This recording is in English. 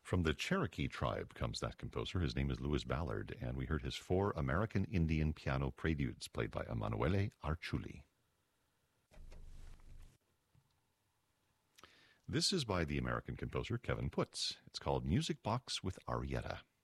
From the Cherokee tribe comes that composer. His name is Louis Ballard, and we heard his 4 American Indian piano preludes played by Emanuele Arciuli. This is by the American composer Kevin Putz. It's called Music Box with Arietta.